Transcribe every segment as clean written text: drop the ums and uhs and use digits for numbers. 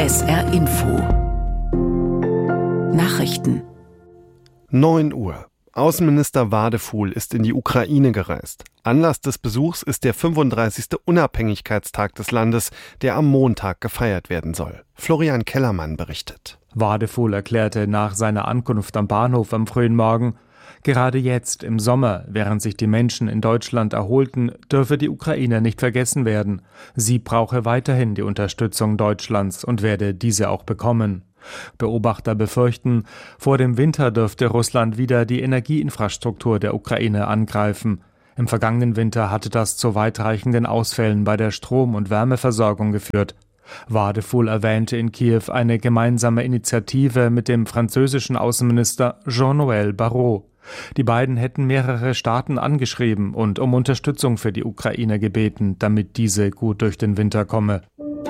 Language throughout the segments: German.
SR Info Nachrichten 9 Uhr. Außenminister Wadefuhl ist in die Ukraine gereist. Anlass des Besuchs ist der 35. Unabhängigkeitstag des Landes, der am Montag gefeiert werden soll. Florian Kellermann berichtet. Wadefuhl erklärte nach seiner Ankunft am Bahnhof am frühen Morgen: Gerade jetzt, im Sommer, während sich die Menschen in Deutschland erholten, dürfe die Ukraine nicht vergessen werden. Sie brauche weiterhin die Unterstützung Deutschlands und werde diese auch bekommen. Beobachter befürchten, vor dem Winter dürfte Russland wieder die Energieinfrastruktur der Ukraine angreifen. Im vergangenen Winter hatte das zu weitreichenden Ausfällen bei der Strom- und Wärmeversorgung geführt. Wadefuhl erwähnte in Kiew eine gemeinsame Initiative mit dem französischen Außenminister Jean-Noël Barrot. Die beiden hätten mehrere Staaten angeschrieben und um Unterstützung für die Ukraine gebeten, damit diese gut durch den Winter komme.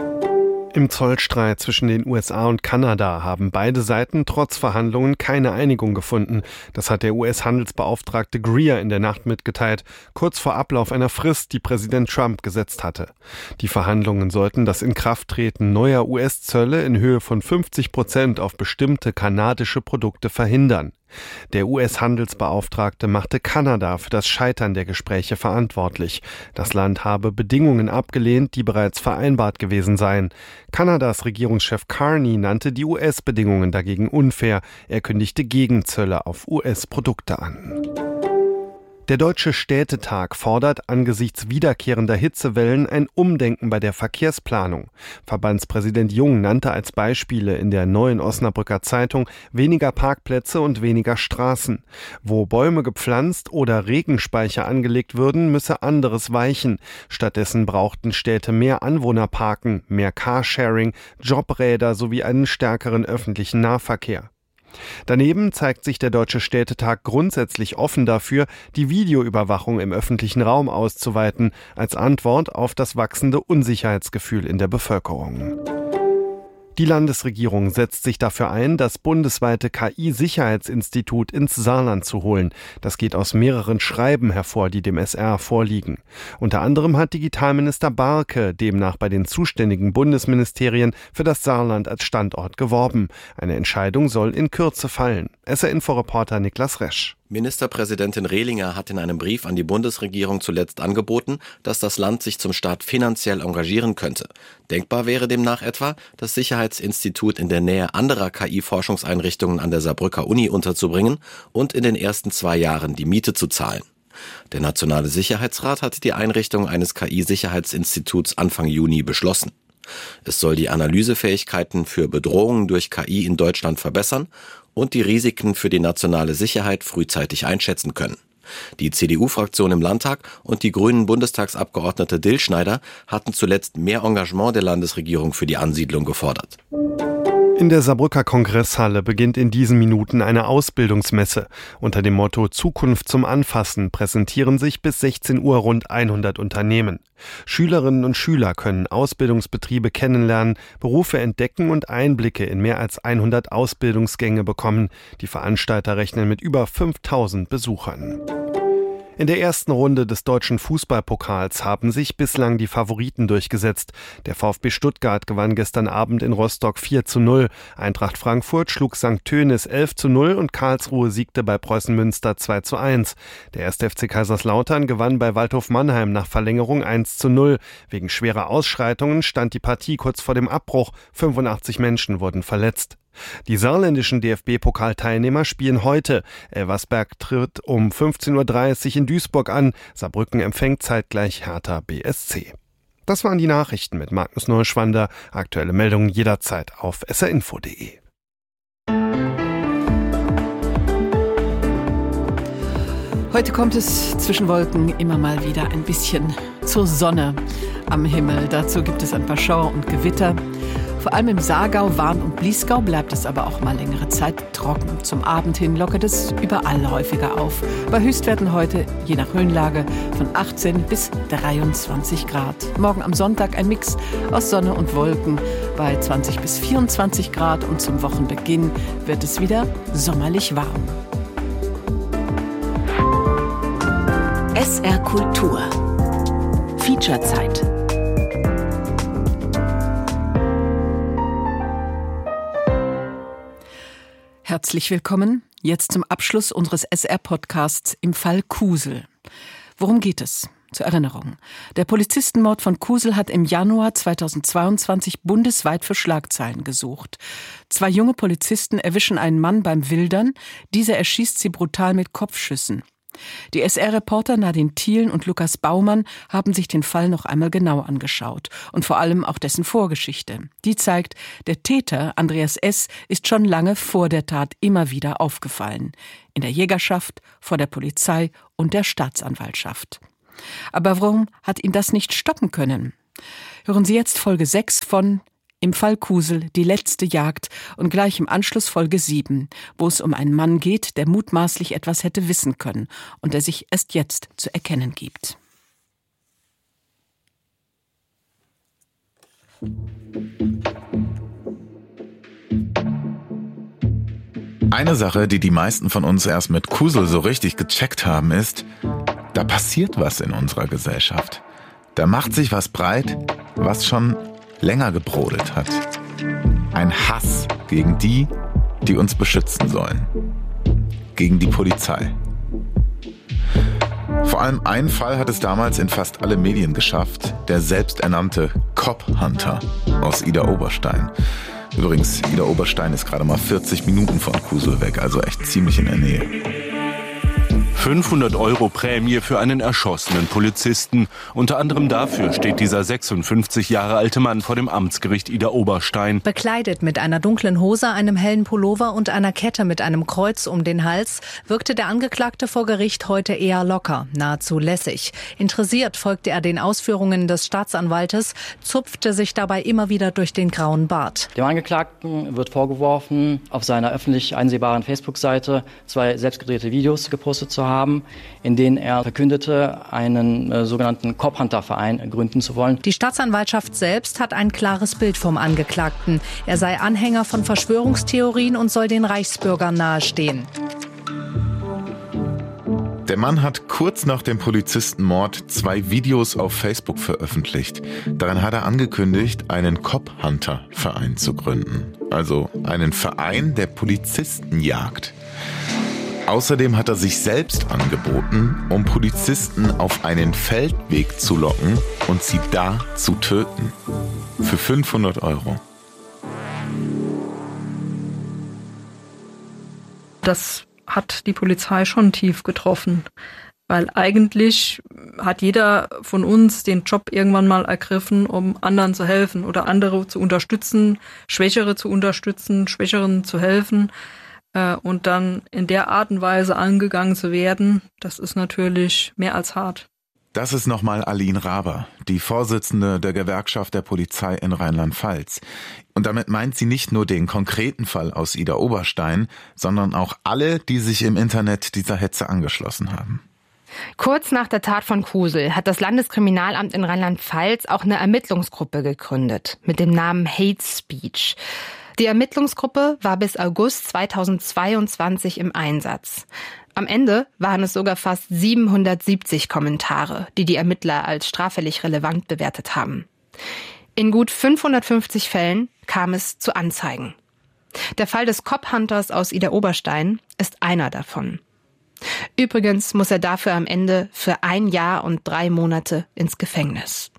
Im Zollstreit zwischen den USA und Kanada haben beide Seiten trotz Verhandlungen keine Einigung gefunden. Das hat der US-Handelsbeauftragte Greer in der Nacht mitgeteilt, kurz vor Ablauf einer Frist, die Präsident Trump gesetzt hatte. Die Verhandlungen sollten das Inkrafttreten neuer US-Zölle in Höhe von 50% auf bestimmte kanadische Produkte verhindern. Der US-Handelsbeauftragte machte Kanada für das Scheitern der Gespräche verantwortlich. Das Land habe Bedingungen abgelehnt, die bereits vereinbart gewesen seien. Kanadas Regierungschef Carney nannte die US-Bedingungen dagegen unfair. Er kündigte Gegenzölle auf US-Produkte an. Der Deutsche Städtetag fordert angesichts wiederkehrender Hitzewellen ein Umdenken bei der Verkehrsplanung. Verbandspräsident Jung nannte als Beispiele in der Neuen Osnabrücker Zeitung weniger Parkplätze und weniger Straßen. Wo Bäume gepflanzt oder Regenspeicher angelegt würden, müsse anderes weichen. Stattdessen brauchten Städte mehr Anwohnerparken, mehr Carsharing, Jobräder sowie einen stärkeren öffentlichen Nahverkehr. Daneben zeigt sich der Deutsche Städtetag grundsätzlich offen dafür, die Videoüberwachung im öffentlichen Raum auszuweiten, als Antwort auf das wachsende Unsicherheitsgefühl in der Bevölkerung. Die Landesregierung setzt sich dafür ein, das bundesweite KI-Sicherheitsinstitut ins Saarland zu holen. Das geht aus mehreren Schreiben hervor, die dem SR vorliegen. Unter anderem hat Digitalminister Barke demnach bei den zuständigen Bundesministerien für das Saarland als Standort geworben. Eine Entscheidung soll in Kürze fallen. SR-Info-Reporter Niklas Resch. Ministerpräsidentin Rehlinger hat in einem Brief an die Bundesregierung zuletzt angeboten, dass das Land sich zum Start finanziell engagieren könnte. Denkbar wäre demnach etwa, das Sicherheitsinstitut in der Nähe anderer KI-Forschungseinrichtungen an der Saarbrücker Uni unterzubringen und in den ersten 2 Jahren die Miete zu zahlen. Der Nationale Sicherheitsrat hatte die Einrichtung eines KI-Sicherheitsinstituts Anfang Juni beschlossen. Es soll die Analysefähigkeiten für Bedrohungen durch KI in Deutschland verbessern und die Risiken für die nationale Sicherheit frühzeitig einschätzen können. Die CDU-Fraktion im Landtag und die grünen Bundestagsabgeordnete Dillschneider hatten zuletzt mehr Engagement der Landesregierung für die Ansiedlung gefordert. In der Saarbrücker Kongresshalle beginnt in diesen Minuten eine Ausbildungsmesse. Unter dem Motto Zukunft zum Anfassen präsentieren sich bis 16 Uhr rund 100 Unternehmen. Schülerinnen und Schüler können Ausbildungsbetriebe kennenlernen, Berufe entdecken und Einblicke in mehr als 100 Ausbildungsgänge bekommen. Die Veranstalter rechnen mit über 5000 Besuchern. In der ersten Runde des deutschen Fußballpokals haben sich bislang die Favoriten durchgesetzt. Der VfB Stuttgart gewann gestern Abend in Rostock 4:0. Eintracht Frankfurt schlug St. Tönis 11:0 und Karlsruhe siegte bei Preußen Münster 2:1. Der 1. FC Kaiserslautern gewann bei Waldhof Mannheim nach Verlängerung 1:0. Wegen schwerer Ausschreitungen stand die Partie kurz vor dem Abbruch. 85 Menschen wurden verletzt. Die saarländischen DFB-Pokalteilnehmer spielen heute. Elversberg tritt um 15:30 Uhr in Duisburg an. Saarbrücken empfängt zeitgleich Hertha BSC. Das waren die Nachrichten mit Magnus Neuschwander. Aktuelle Meldungen jederzeit auf srinfo.de. Heute kommt es zwischen Wolken immer mal wieder ein bisschen zur Sonne am Himmel. Dazu gibt es ein paar Schauer und Gewitter. Vor allem im Saargau, Warn und Bliesgau bleibt es aber auch mal längere Zeit trocken. Zum Abend hin lockert es überall häufiger auf. Bei Höchstwerten heute, je nach Höhenlage, von 18 bis 23 Grad. Morgen am Sonntag ein Mix aus Sonne und Wolken bei 20 bis 24 Grad. Und zum Wochenbeginn wird es wieder sommerlich warm. SR Kultur Featurezeit. Herzlich willkommen, jetzt zum Abschluss unseres SR-Podcasts im Fall Kusel. Worum geht es? Zur Erinnerung. Der Polizistenmord von Kusel hat im Januar 2022 bundesweit für Schlagzeilen gesucht. 2 junge Polizisten erwischen einen Mann beim Wildern, dieser erschießt sie brutal mit Kopfschüssen. Die SR-Reporter Nadine Thielen und Lukas Baumann haben sich den Fall noch einmal genau angeschaut und vor allem auch dessen Vorgeschichte. Die zeigt, der Täter, Andreas S., ist schon lange vor der Tat immer wieder aufgefallen. In der Jägerschaft, vor der Polizei und der Staatsanwaltschaft. Aber warum hat ihn das nicht stoppen können? Hören Sie jetzt Folge 6 von Im Fall Kusel, die letzte Jagd und gleich im Anschluss Folge 7, wo es um einen Mann geht, der mutmaßlich etwas hätte wissen können und der sich erst jetzt zu erkennen gibt. Eine Sache, die die meisten von uns erst mit Kusel so richtig gecheckt haben, ist, da passiert was in unserer Gesellschaft. Da macht sich was breit, was schon länger gebrodelt hat. Ein Hass gegen die, die uns beschützen sollen. Gegen die Polizei. Vor allem ein Fall hat es damals in fast alle Medien geschafft, der selbsternannte Cop Hunter aus Idar-Oberstein. Übrigens, Idar-Oberstein ist gerade mal 40 Minuten von Kusel weg, also echt ziemlich in der Nähe. 500 € Prämie für einen erschossenen Polizisten. Unter anderem dafür steht dieser 56 Jahre alte Mann vor dem Amtsgericht Idar-Oberstein. Bekleidet mit einer dunklen Hose, einem hellen Pullover und einer Kette mit einem Kreuz um den Hals, wirkte der Angeklagte vor Gericht heute eher locker, nahezu lässig. Interessiert folgte er den Ausführungen des Staatsanwaltes, zupfte sich dabei immer wieder durch den grauen Bart. Dem Angeklagten wird vorgeworfen, auf seiner öffentlich einsehbaren Facebook-Seite 2 selbstgedrehte Videos gepostet zu haben, in denen er verkündete, einen sogenannten Cop-Hunter-Verein gründen zu wollen. Die Staatsanwaltschaft selbst hat ein klares Bild vom Angeklagten. Er sei Anhänger von Verschwörungstheorien und soll den Reichsbürgern nahestehen. Der Mann hat kurz nach dem Polizistenmord 2 Videos auf Facebook veröffentlicht. Darin hat er angekündigt, einen Cop-Hunter-Verein zu gründen. Also einen Verein, der Polizisten jagt. Außerdem hat er sich selbst angeboten, um Polizisten auf einen Feldweg zu locken und sie da zu töten. Für 500 €. Das hat die Polizei schon tief getroffen, weil eigentlich hat jeder von uns den Job irgendwann mal ergriffen, um anderen zu helfen oder andere zu unterstützen, Schwächere zu unterstützen, Schwächeren zu helfen. Und dann in der Art und Weise angegangen zu werden, das ist natürlich mehr als hart. Das ist nochmal Aline Raber, die Vorsitzende der Gewerkschaft der Polizei in Rheinland-Pfalz. Und damit meint sie nicht nur den konkreten Fall aus Idar-Oberstein, sondern auch alle, die sich im Internet dieser Hetze angeschlossen haben. Kurz nach der Tat von Kusel hat das Landeskriminalamt in Rheinland-Pfalz auch eine Ermittlungsgruppe gegründet mit dem Namen Hate Speech. Die Ermittlungsgruppe war bis August 2022 im Einsatz. Am Ende waren es sogar fast 770 Kommentare, die die Ermittler als straffällig relevant bewertet haben. In gut 550 Fällen kam es zu Anzeigen. Der Fall des Cop-Hunters aus Idar-Oberstein ist einer davon. Übrigens muss er dafür am Ende für 1 Jahr und 3 Monate ins Gefängnis.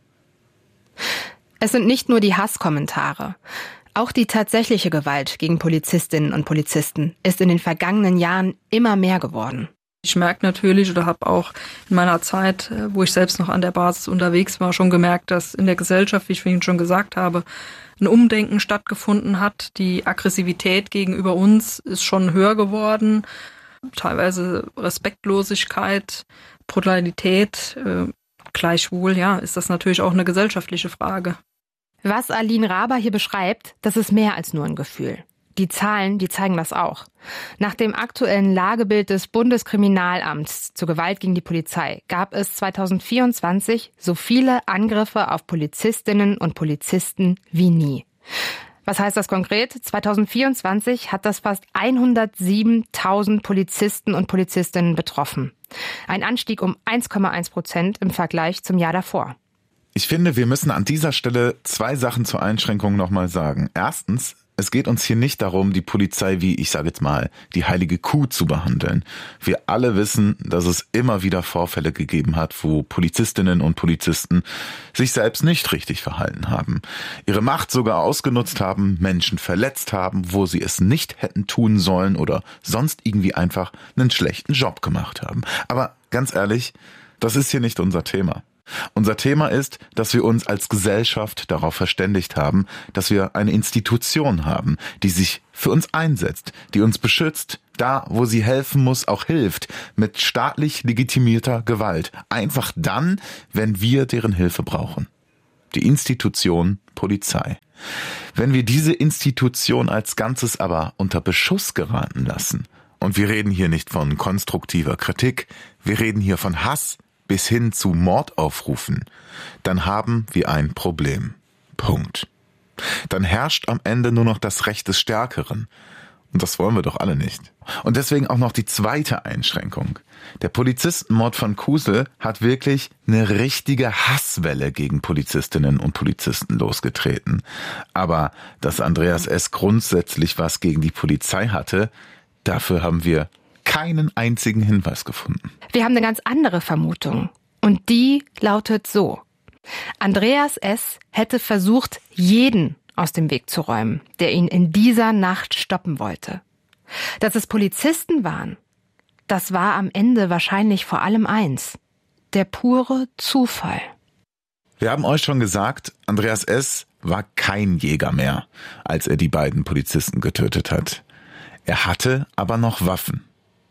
Es sind nicht nur die Hasskommentare. Auch die tatsächliche Gewalt gegen Polizistinnen und Polizisten ist in den vergangenen Jahren immer mehr geworden. Ich merke natürlich oder habe auch in meiner Zeit, wo ich selbst noch an der Basis unterwegs war, schon gemerkt, dass in der Gesellschaft, wie ich vorhin schon gesagt habe, ein Umdenken stattgefunden hat. Die Aggressivität gegenüber uns ist schon höher geworden. Teilweise Respektlosigkeit, Brutalität. Gleichwohl, ja, ist das natürlich auch eine gesellschaftliche Frage. Was Aline Raber hier beschreibt, das ist mehr als nur ein Gefühl. Die Zahlen, die zeigen das auch. Nach dem aktuellen Lagebild des Bundeskriminalamts zur Gewalt gegen die Polizei gab es 2024 so viele Angriffe auf Polizistinnen und Polizisten wie nie. Was heißt das konkret? 2024 hat das fast 107.000 Polizisten und Polizistinnen betroffen. Ein Anstieg um 1,1% im Vergleich zum Jahr davor. Ich finde, wir müssen an dieser Stelle 2 Sachen zur Einschränkung nochmal sagen. Erstens, Es geht uns hier nicht darum, die Polizei wie, ich sage jetzt mal, die heilige Kuh zu behandeln. Wir alle wissen, dass es immer wieder Vorfälle gegeben hat, wo Polizistinnen und Polizisten sich selbst nicht richtig verhalten haben, ihre Macht sogar ausgenutzt haben, Menschen verletzt haben, wo sie es nicht hätten tun sollen oder sonst irgendwie einfach einen schlechten Job gemacht haben. Aber ganz ehrlich, das ist hier nicht unser Thema. Unser Thema ist, dass wir uns als Gesellschaft darauf verständigt haben, dass wir eine Institution haben, die sich für uns einsetzt, die uns beschützt, da wo sie helfen muss, auch hilft, mit staatlich legitimierter Gewalt. Einfach dann, wenn wir deren Hilfe brauchen. Die Institution Polizei. Wenn wir diese Institution als Ganzes aber unter Beschuss geraten lassen, und wir reden hier nicht von konstruktiver Kritik, wir reden hier von Hass, bis hin zu Mordaufrufen, dann haben wir ein Problem. Punkt. Dann herrscht am Ende nur noch das Recht des Stärkeren. Und das wollen wir doch alle nicht. Und deswegen auch noch die zweite Einschränkung. Der Polizistenmord von Kusel hat wirklich eine richtige Hasswelle gegen Polizistinnen und Polizisten losgetreten. Aber dass Andreas S. grundsätzlich was gegen die Polizei hatte, dafür haben wir keinen einzigen Hinweis gefunden. Wir haben eine ganz andere Vermutung. Und die lautet so. Andreas S. hätte versucht, jeden aus dem Weg zu räumen, der ihn in dieser Nacht stoppen wollte. Dass es Polizisten waren, das war am Ende wahrscheinlich vor allem eins: der pure Zufall. Wir haben euch schon gesagt, Andreas S. war kein Jäger mehr, als er die beiden Polizisten getötet hat. Er hatte aber noch Waffen.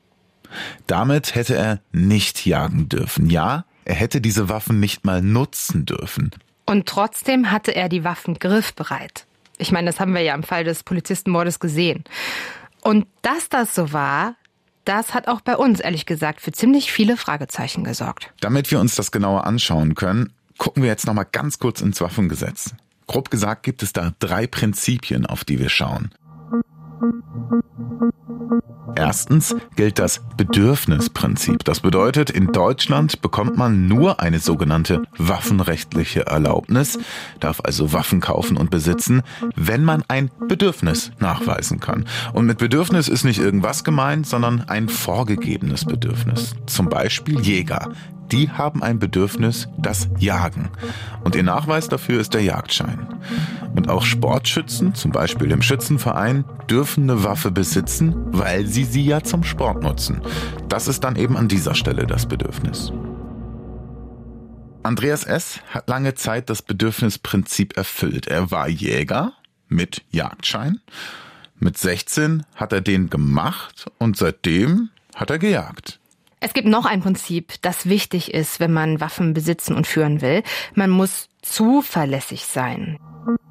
Damit hätte er nicht jagen dürfen. Ja, er hätte diese Waffen nicht mal nutzen dürfen. Und trotzdem hatte er die Waffen griffbereit. Ich meine, das haben wir ja im Fall des Polizistenmordes gesehen. Und dass das so war, das hat auch bei uns, ehrlich gesagt, für ziemlich viele Fragezeichen gesorgt. Damit wir uns das genauer anschauen können, gucken wir jetzt noch mal ganz kurz ins Waffengesetz. Grob gesagt gibt es da 3 Prinzipien, auf die wir schauen. Erstens gilt das Bedürfnisprinzip. Das bedeutet, in Deutschland bekommt man nur eine sogenannte waffenrechtliche Erlaubnis, darf also Waffen kaufen und besitzen, wenn man ein Bedürfnis nachweisen kann. Und mit Bedürfnis ist nicht irgendwas gemeint, sondern ein vorgegebenes Bedürfnis. Zum Beispiel Jäger. Die haben ein Bedürfnis, das Jagen. Und ihr Nachweis dafür ist der Jagdschein. Und auch Sportschützen, zum Beispiel im Schützenverein, dürfen eine Waffe besitzen, weil sie ja zum Sport nutzen. Das ist dann eben an dieser Stelle das Bedürfnis. Andreas S. hat lange Zeit das Bedürfnisprinzip erfüllt. Er war Jäger mit Jagdschein. Mit 16 hat er den gemacht und seitdem hat er gejagt. Es gibt noch ein Prinzip, das wichtig ist, wenn man Waffen besitzen und führen will. Man muss zuverlässig sein.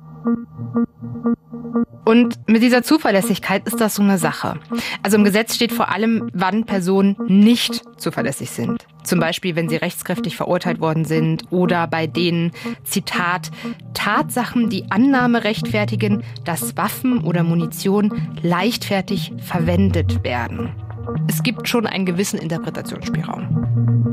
Und mit dieser Zuverlässigkeit ist das so eine Sache. Also im Gesetz steht vor allem, wann Personen nicht zuverlässig sind. Zum Beispiel, wenn sie rechtskräftig verurteilt worden sind oder bei denen, Zitat, Tatsachen die Annahme rechtfertigen, dass Waffen oder Munition leichtfertig verwendet werden. Es gibt schon einen gewissen Interpretationsspielraum.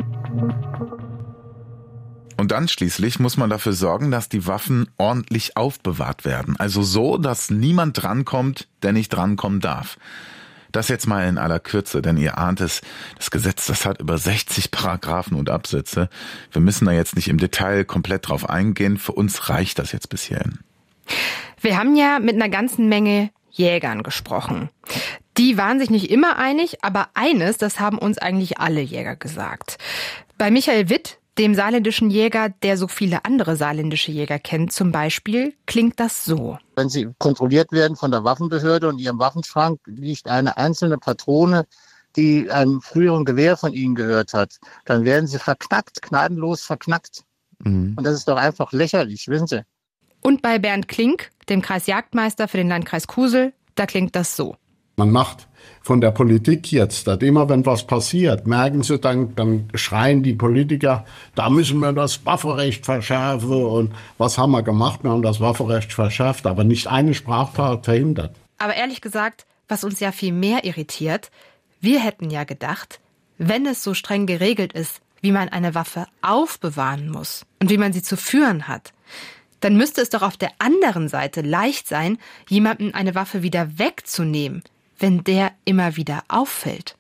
Und dann schließlich muss man dafür sorgen, dass die Waffen ordentlich aufbewahrt werden. Also so, dass niemand drankommt, der nicht drankommen darf. Das jetzt mal in aller Kürze, denn ihr ahnt es, das Gesetz, das hat über 60 Paragraphen und Absätze. Wir müssen da jetzt nicht im Detail komplett drauf eingehen. Für uns reicht das jetzt bis hierhin. Wir haben ja mit einer ganzen Menge Jägern gesprochen. Die waren sich nicht immer einig, aber eines, das haben uns eigentlich alle Jäger gesagt. Bei Michael Witt, dem saarländischen Jäger, der so viele andere saarländische Jäger kennt, zum Beispiel, klingt das so. Wenn sie kontrolliert werden von der Waffenbehörde und in ihrem Waffenschrank liegt eine einzelne Patrone, die einem früheren Gewehr von ihnen gehört hat, dann werden sie verknackt, gnadenlos verknackt. Und das ist doch einfach lächerlich, wissen Sie. Und bei Bernd Klink, dem Kreisjagdmeister für den Landkreis Kusel, da klingt das so. Man macht von der Politik jetzt, dass immer wenn was passiert, merken Sie, dann schreien die Politiker, da müssen wir das Waffenrecht verschärfen. Und was haben wir gemacht? Wir haben das Waffenrecht verschärft, aber nicht eine Straftat verhindert. Aber ehrlich gesagt, was uns ja viel mehr irritiert, wir hätten ja gedacht, wenn es so streng geregelt ist, wie man eine Waffe aufbewahren muss und wie man sie zu führen hat, dann müsste es doch auf der anderen Seite leicht sein, jemandem eine Waffe wieder wegzunehmen, wenn der immer wieder auffällt.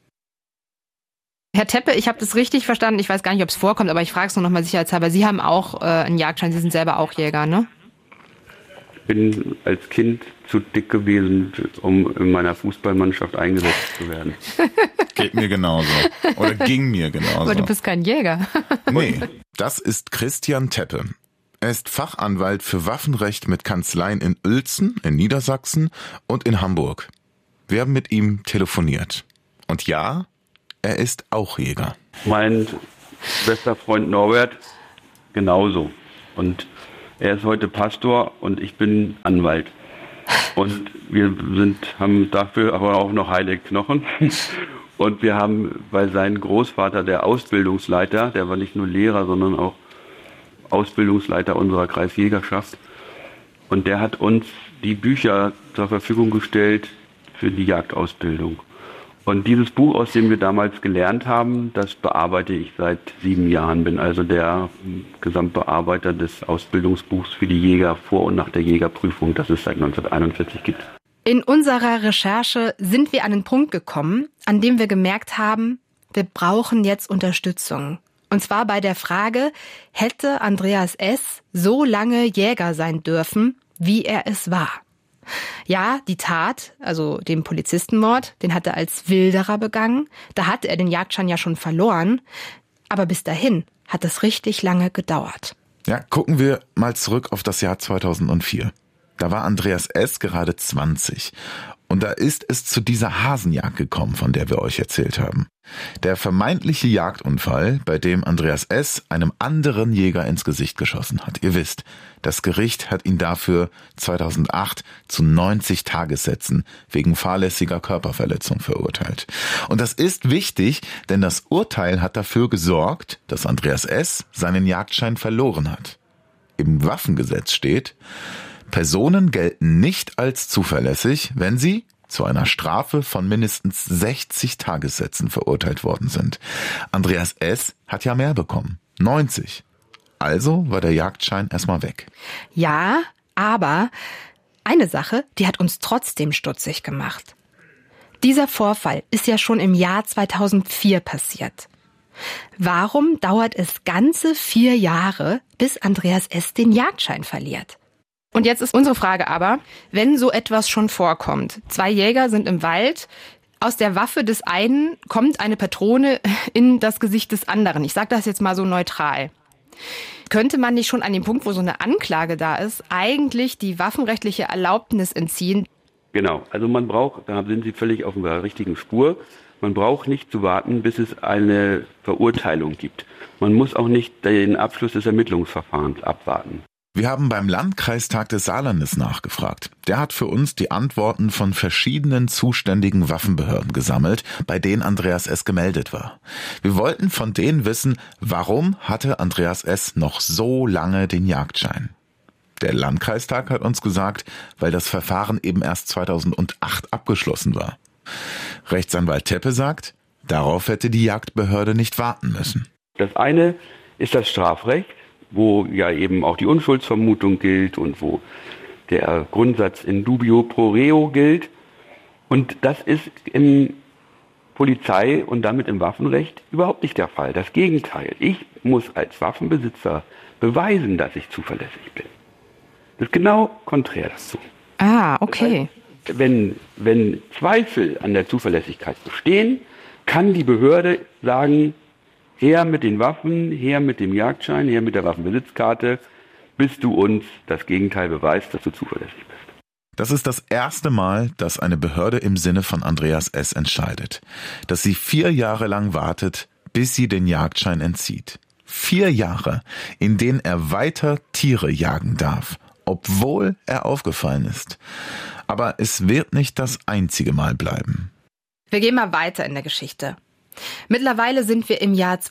Herr Teppe, ich habe das richtig verstanden. Ich weiß gar nicht, ob es vorkommt, aber ich frage es nur noch mal sicherheitshalber. Sie haben auch einen Jagdschein, Sie sind selber auch Jäger, ne? Ich bin als Kind zu dick gewesen, um in meiner Fußballmannschaft eingesetzt zu werden. Geht mir genauso. Oder ging mir genauso. Aber du bist kein Jäger. Nee, das ist Christian Teppe. Er ist Fachanwalt für Waffenrecht mit Kanzleien in Uelzen, in Niedersachsen und in Hamburg. Wir haben mit ihm telefoniert. Und ja, er ist auch Jäger. Mein bester Freund Norbert genauso. Und er ist heute Pastor und ich bin Anwalt. Und wir haben dafür aber auch noch heilige Knochen. Und wir haben, weil sein Großvater, der Ausbildungsleiter, der war nicht nur Lehrer, sondern auch Ausbildungsleiter unserer Kreisjägerschaft. Und der hat uns die Bücher zur Verfügung gestellt für die Jagdausbildung. Und dieses Buch, aus dem wir damals gelernt haben, das bearbeite ich seit 7 Jahren, bin also der Gesamtbearbeiter des Ausbildungsbuchs für die Jäger vor und nach der Jägerprüfung, das es seit 1941 gibt. In unserer Recherche sind wir an den Punkt gekommen, an dem wir gemerkt haben, wir brauchen jetzt Unterstützung. Und zwar bei der Frage, hätte Andreas S. so lange Jäger sein dürfen, wie er es war? Ja, die Tat, also den Polizistenmord, den hat er als Wilderer begangen. Da hatte er den Jagdschein ja schon verloren. Aber bis dahin hat es richtig lange gedauert. Ja, gucken wir mal zurück auf das Jahr 2004. Da war Andreas S. gerade 20. Und da ist es zu dieser Hasenjagd gekommen, von der wir euch erzählt haben. Der vermeintliche Jagdunfall, bei dem Andreas S. einem anderen Jäger ins Gesicht geschossen hat. Ihr wisst, das Gericht hat ihn dafür 2008 zu 90 Tagessätzen wegen fahrlässiger Körperverletzung verurteilt. Und das ist wichtig, denn das Urteil hat dafür gesorgt, dass Andreas S. seinen Jagdschein verloren hat. Im Waffengesetz steht: Personen gelten nicht als zuverlässig, wenn sie zu einer Strafe von mindestens 60 Tagessätzen verurteilt worden sind. Andreas S. hat ja mehr bekommen, 90. Also war der Jagdschein erstmal weg. Ja, aber eine Sache, die hat uns trotzdem stutzig gemacht. Dieser Vorfall ist ja schon im Jahr 2004 passiert. Warum dauert es ganze 4 Jahre, bis Andreas S. den Jagdschein verliert? Und jetzt ist unsere Frage aber, wenn so etwas schon vorkommt, 2 Jäger sind im Wald, aus der Waffe des einen kommt eine Patrone in das Gesicht des anderen. Ich sage das jetzt mal so neutral. Könnte man nicht schon an dem Punkt, wo so eine Anklage da ist, eigentlich die waffenrechtliche Erlaubnis entziehen? Genau, also man braucht, da sind Sie völlig auf der richtigen Spur, man braucht nicht zu warten, bis es eine Verurteilung gibt. Man muss auch nicht den Abschluss des Ermittlungsverfahrens abwarten. Wir haben beim Landkreistag des Saarlandes nachgefragt. Der hat für uns die Antworten von verschiedenen zuständigen Waffenbehörden gesammelt, bei denen Andreas S. gemeldet war. Wir wollten von denen wissen, warum hatte Andreas S. noch so lange den Jagdschein? Der Landkreistag hat uns gesagt, weil das Verfahren eben erst 2008 abgeschlossen war. Rechtsanwalt Teppe sagt, darauf hätte die Jagdbehörde nicht warten müssen. Das eine ist das Strafrecht, wo ja eben auch die Unschuldsvermutung gilt und wo der Grundsatz in dubio pro reo gilt. Und das ist im Polizei- und damit im Waffenrecht überhaupt nicht der Fall. Das Gegenteil. Ich muss als Waffenbesitzer beweisen, dass ich zuverlässig bin. Das ist genau konträr dazu. Ah, okay. Das heißt, wenn Zweifel an der Zuverlässigkeit bestehen, kann die Behörde sagen, her mit den Waffen, her mit dem Jagdschein, her mit der Waffenbesitzkarte, bis du uns das Gegenteil beweist, dass du zuverlässig bist. Das ist das erste Mal, dass eine Behörde im Sinne von Andreas S. entscheidet, dass sie 4 Jahre lang wartet, bis sie den Jagdschein entzieht. 4 Jahre, in denen er weiter Tiere jagen darf, obwohl er aufgefallen ist. Aber es wird nicht das einzige Mal bleiben. Wir gehen mal weiter in der Geschichte. Mittlerweile sind wir im Jahr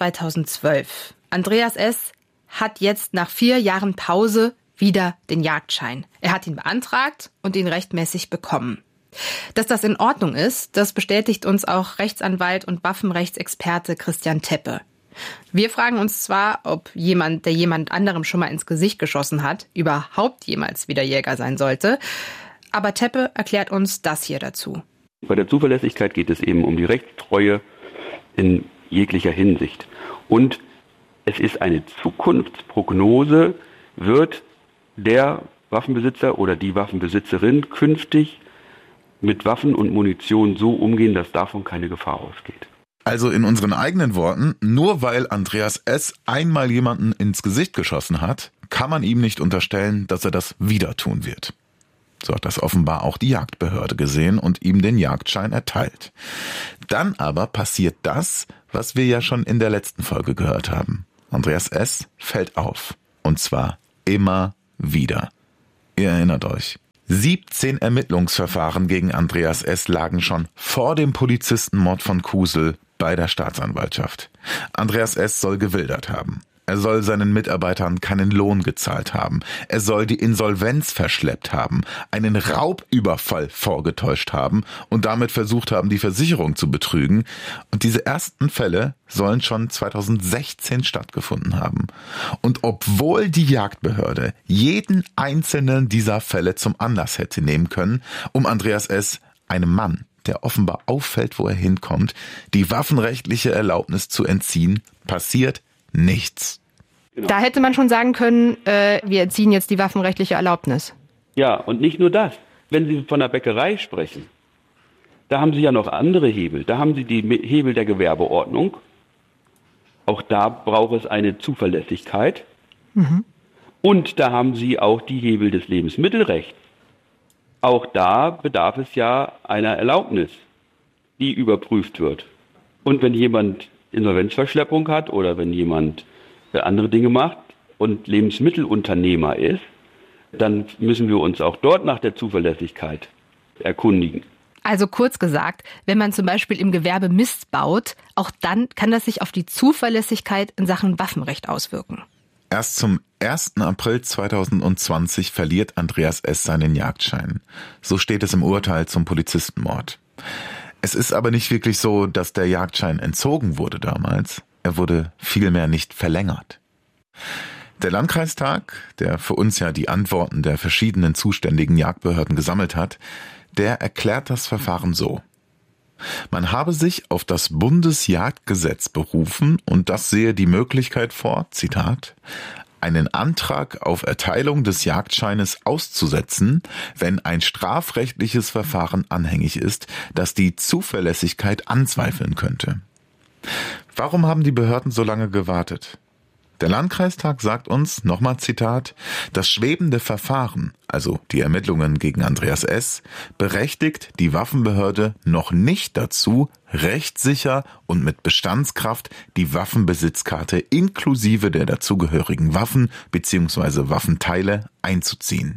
2012. Andreas S. hat jetzt nach 4 Jahren Pause wieder den Jagdschein. Er hat ihn beantragt und ihn rechtmäßig bekommen. Dass das in Ordnung ist, das bestätigt uns auch Rechtsanwalt und Waffenrechtsexperte Christian Teppe. Wir fragen uns zwar, ob jemand, der jemand anderem schon mal ins Gesicht geschossen hat, überhaupt jemals wieder Jäger sein sollte. Aber Teppe erklärt uns das hier dazu. Bei der Zuverlässigkeit geht es eben um die Rechtstreue in jeglicher Hinsicht. Und es ist eine Zukunftsprognose, wird der Waffenbesitzer oder die Waffenbesitzerin künftig mit Waffen und Munition so umgehen, dass davon keine Gefahr ausgeht. Also in unseren eigenen Worten, nur weil Andreas S. einmal jemanden ins Gesicht geschossen hat, kann man ihm nicht unterstellen, dass er das wieder tun wird. So hat das offenbar auch die Jagdbehörde gesehen und ihm den Jagdschein erteilt. Dann aber passiert das, was wir ja schon in der letzten Folge gehört haben. Andreas S. fällt auf. Und zwar immer wieder. Ihr erinnert euch. 17 Ermittlungsverfahren gegen Andreas S. lagen schon vor dem Polizistenmord von Kusel bei der Staatsanwaltschaft. Andreas S. soll gewildert haben. Er soll seinen Mitarbeitern keinen Lohn gezahlt haben. Er soll die Insolvenz verschleppt haben, einen Raubüberfall vorgetäuscht haben und damit versucht haben, die Versicherung zu betrügen. Und diese ersten Fälle sollen schon 2016 stattgefunden haben. Und obwohl die Jagdbehörde jeden einzelnen dieser Fälle zum Anlass hätte nehmen können, um Andreas S., einem Mann, der offenbar auffällt, wo er hinkommt, die waffenrechtliche Erlaubnis zu entziehen, passiert nichts. Genau. Da hätte man schon sagen können, wir entziehen jetzt die waffenrechtliche Erlaubnis. Ja, und nicht nur das. Wenn Sie von der Bäckerei sprechen, da haben Sie ja noch andere Hebel. Da haben Sie die Hebel der Gewerbeordnung. Auch da braucht es eine Zuverlässigkeit. Mhm. Und da haben Sie auch die Hebel des Lebensmittelrechts. Auch da bedarf es ja einer Erlaubnis, die überprüft wird. Und wenn jemand Insolvenzverschleppung hat oder wenn jemand andere Dinge macht und Lebensmittelunternehmer ist, dann müssen wir uns auch dort nach der Zuverlässigkeit erkundigen. Also kurz gesagt, wenn man zum Beispiel im Gewerbe Mist baut, auch dann kann das sich auf die Zuverlässigkeit in Sachen Waffenrecht auswirken. Erst zum 1. April 2020 verliert Andreas S. seinen Jagdschein. So steht es im Urteil zum Polizistenmord. Es ist aber nicht wirklich so, dass der Jagdschein entzogen wurde damals. Er wurde vielmehr nicht verlängert. Der Landkreistag, der für uns ja die Antworten der verschiedenen zuständigen Jagdbehörden gesammelt hat, der erklärt das Verfahren so. Man habe sich auf das Bundesjagdgesetz berufen und das sehe die Möglichkeit vor, Zitat, einen Antrag auf Erteilung des Jagdscheines auszusetzen, wenn ein strafrechtliches Verfahren anhängig ist, das die Zuverlässigkeit anzweifeln könnte. Warum haben die Behörden so lange gewartet? Der Landkreistag sagt uns, nochmal Zitat, das schwebende Verfahren, also die Ermittlungen gegen Andreas S., berechtigt die Waffenbehörde noch nicht dazu, rechtssicher und mit Bestandskraft die Waffenbesitzkarte inklusive der dazugehörigen Waffen bzw. Waffenteile einzuziehen.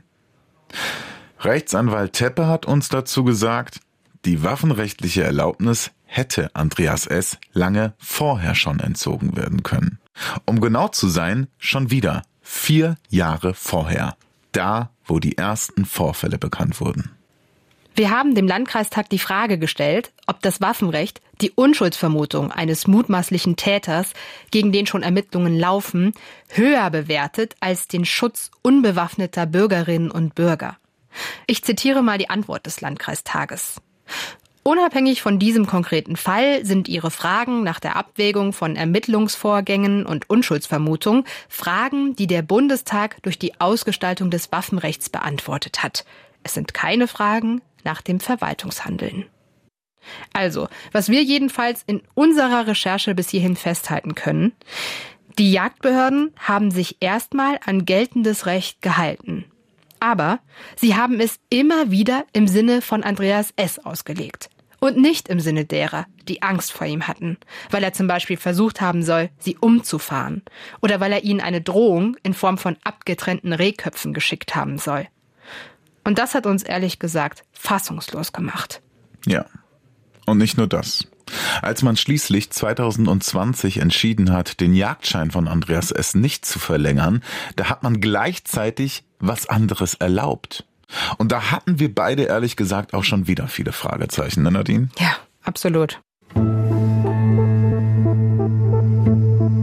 Rechtsanwalt Teppe hat uns dazu gesagt, die waffenrechtliche Erlaubnis hätte Andreas S. lange vorher schon entzogen werden können. Um genau zu sein, schon wieder 4 Jahre vorher, da, wo die ersten Vorfälle bekannt wurden. Wir haben dem Landkreistag die Frage gestellt, ob das Waffenrecht die Unschuldsvermutung eines mutmaßlichen Täters, gegen den schon Ermittlungen laufen, höher bewertet als den Schutz unbewaffneter Bürgerinnen und Bürger. Ich zitiere mal die Antwort des Landkreistages. Unabhängig von diesem konkreten Fall sind Ihre Fragen nach der Abwägung von Ermittlungsvorgängen und Unschuldsvermutung Fragen, die der Bundestag durch die Ausgestaltung des Waffenrechts beantwortet hat. Es sind keine Fragen nach dem Verwaltungshandeln. Also, was wir jedenfalls in unserer Recherche bis hierhin festhalten können, die Jagdbehörden haben sich erstmal an geltendes Recht gehalten. Aber sie haben es immer wieder im Sinne von Andreas S. ausgelegt. Und nicht im Sinne derer, die Angst vor ihm hatten, weil er zum Beispiel versucht haben soll, sie umzufahren oder weil er ihnen eine Drohung in Form von abgetrennten Rehköpfen geschickt haben soll. Und das hat uns ehrlich gesagt fassungslos gemacht. Ja, und nicht nur das. Als man schließlich 2020 entschieden hat, den Jagdschein von Andreas S. nicht zu verlängern, da hat man gleichzeitig was anderes erlaubt. Und da hatten wir beide ehrlich gesagt auch schon wieder viele Fragezeichen, ne Nadine? Ja, absolut.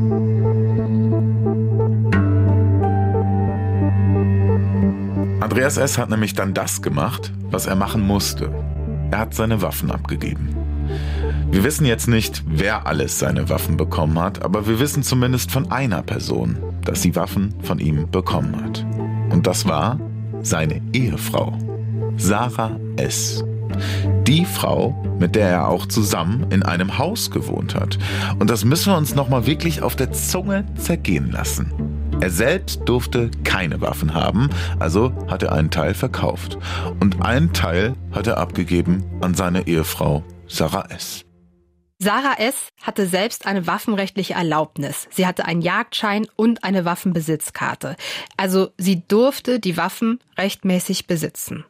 Andreas S. hat nämlich dann das gemacht, was er machen musste. Er hat seine Waffen abgegeben. Wir wissen jetzt nicht, wer alles seine Waffen bekommen hat, aber wir wissen zumindest von einer Person, dass sie Waffen von ihm bekommen hat. Und das war seine Ehefrau, Sarah S. Die Frau, mit der er auch zusammen in einem Haus gewohnt hat. Und das müssen wir uns nochmal wirklich auf der Zunge zergehen lassen. Er selbst durfte keine Waffen haben, also hat er einen Teil verkauft. Und einen Teil hat er abgegeben an seine Ehefrau Sarah S. Sarah S. hatte selbst eine waffenrechtliche Erlaubnis. Sie hatte einen Jagdschein und eine Waffenbesitzkarte. Also sie durfte die Waffen rechtmäßig besitzen.